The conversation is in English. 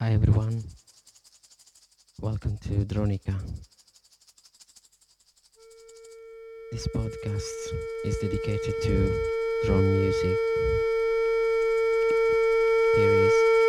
Hi everyone, welcome to Dronica. This podcast is dedicated to drone music. Here is